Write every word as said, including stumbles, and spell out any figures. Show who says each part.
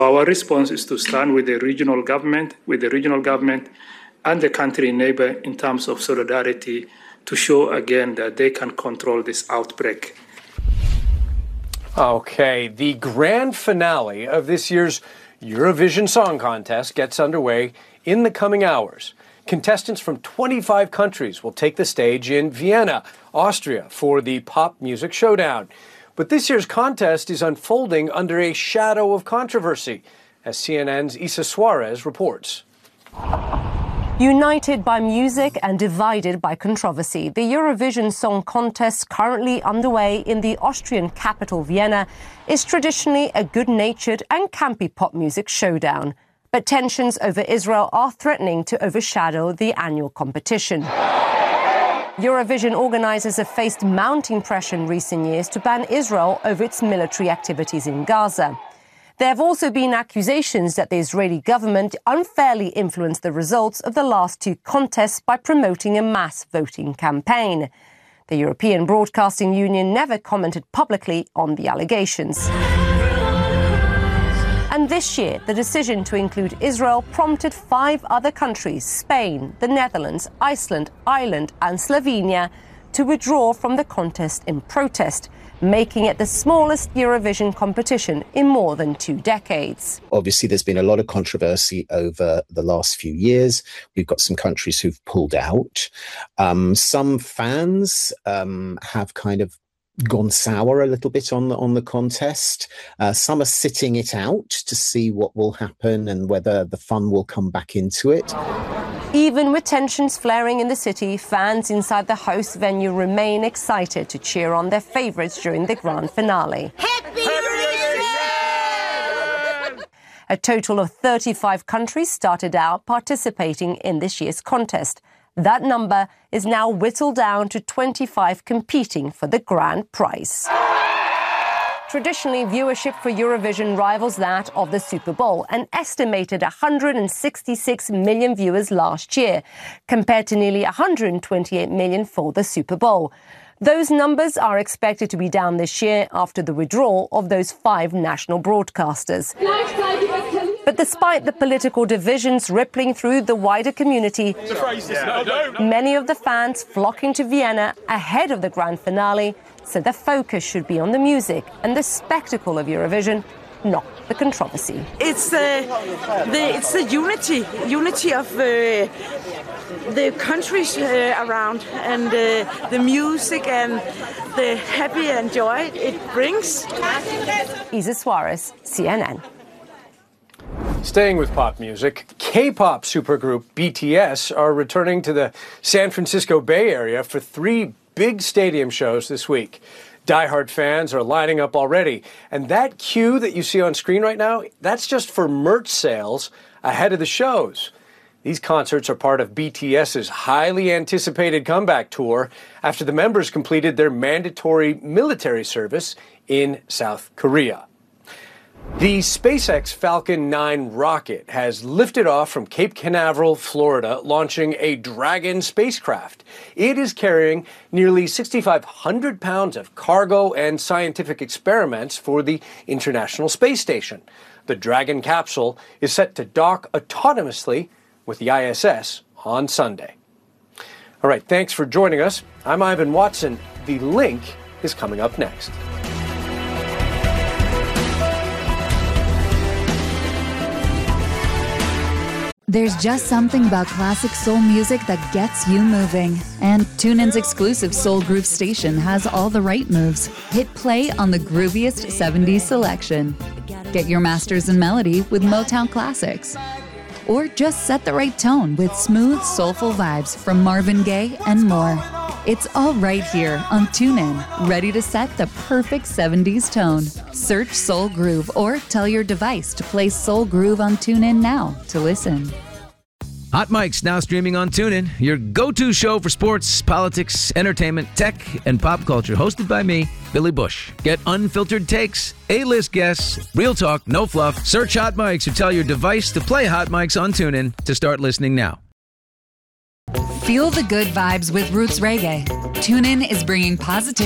Speaker 1: Our response is to stand with the regional government, with the regional government and the country neighbor in terms of solidarity to show again that they can control this outbreak.
Speaker 2: Okay, the grand finale of this year's Eurovision Song Contest gets underway in the coming hours. Contestants from twenty-five countries will take the stage in Vienna, Austria, for the Pop Music Showdown. But this year's contest is unfolding under a shadow of controversy, as C N N's Isa Suarez reports.
Speaker 3: United by music and divided by controversy, the Eurovision Song Contest, currently underway in the Austrian capital Vienna, is traditionally a good-natured and campy pop music showdown. But tensions over Israel are threatening to overshadow the annual competition. Eurovision organisers have faced mounting pressure in recent years to ban Israel over its military activities in Gaza. There have also been accusations that the Israeli government unfairly influenced the results of the last two contests by promoting a mass voting campaign. The European Broadcasting Union never commented publicly on the allegations. And this year, the decision to include Israel prompted five other countries, Spain, the Netherlands, Iceland, Ireland and Slovenia, to withdraw from the contest in protest, making it the smallest Eurovision competition in more than two decades.
Speaker 4: Obviously, there's been a lot of controversy over the last few years. We've got some countries who've pulled out. Um, some fans um, have kind of gone sour a little bit on the on the contest. Uh, some are sitting it out to see what will happen and whether the fun will come back into it.
Speaker 3: Even with tensions flaring in the city, fans inside the host venue remain excited to cheer on their favourites during the grand finale.
Speaker 5: Happy Eurovision!
Speaker 3: A total of thirty-five countries started out participating in this year's contest. That number is now whittled down to twenty-five competing for the grand prize. Traditionally, viewership for Eurovision rivals that of the Super Bowl, an estimated one hundred sixty-six million viewers last year, compared to nearly one hundred twenty-eight million for the Super Bowl. Those numbers are expected to be down this year after the withdrawal of those five national broadcasters. But despite the political divisions rippling through the wider community, many of the fans flocking to Vienna ahead of the grand finale said the focus should be on the music and the spectacle of Eurovision, not the controversy.
Speaker 5: It's the, the it's the unity, unity of uh, the countries uh, around, and uh, the music and the happy and joy it brings.
Speaker 3: Isa Suarez, C N N.
Speaker 2: Staying with pop music, K-pop supergroup B T S are returning to the San Francisco Bay Area for three big stadium shows this week. Die-hard fans are lining up already, and that queue that you see on screen right now, that's just for merch sales ahead of the shows. These concerts are part of BTS's highly anticipated comeback tour after the members completed their mandatory military service in South Korea. The SpaceX Falcon nine rocket has lifted off from Cape Canaveral, Florida, launching a Dragon spacecraft. It is carrying nearly six thousand five hundred pounds of cargo and scientific experiments for the International Space Station. The Dragon capsule is set to dock autonomously with the I S S on Sunday. All right, thanks for joining us. I'm Ivan Watson. The link is coming up next.
Speaker 6: There's just something about classic soul music that gets you moving. And TuneIn's exclusive Soul Groove station has all the right moves. Hit play on the grooviest seventies selection. Get your masters in melody with Motown classics. Or just set the right tone with smooth, soulful vibes from Marvin Gaye and more. It's all right here on TuneIn, ready to set the perfect seventies tone. Search Soul Groove or tell your device to play Soul Groove on TuneIn now to listen.
Speaker 7: Hot Mic's now streaming on TuneIn, your go-to show for sports, politics, entertainment, tech, and pop culture. Hosted by me, Billy Bush. Get unfiltered takes, A-list guests, real talk, no fluff. Search Hot Mic's or tell your device to play Hot Mic's on TuneIn to start listening now.
Speaker 6: Feel the good vibes with Roots Reggae. TuneIn is bringing positivity